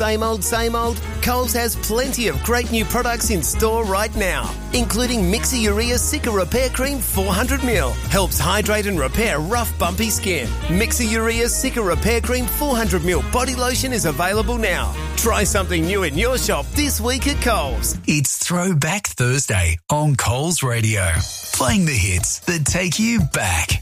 Same old? Coles has plenty of great new products in store right now, including Mixer Urea Cica Repair Cream 400ml. Helps hydrate and repair rough, bumpy skin. Mixer Urea Cica Repair Cream 400ml body lotion is available now. Try something new in your shop this week at Coles. It's Throwback Thursday on Coles Radio. Playing the hits that take you back.